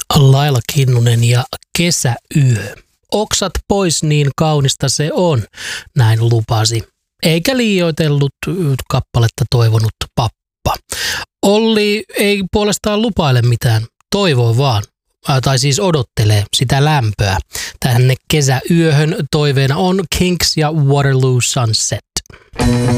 Laila Kinnunen ja Kesäyö. Oksat pois, niin kaunista se on, näin lupasi. Eikä liioitellut kappaletta toivonut pappa. Olli ei puolestaan lupaile mitään, toivoo vaan. Tai siis odottelee sitä lämpöä. Tänne kesäyöhön toiveena on Kinks ja Waterloo Sunset.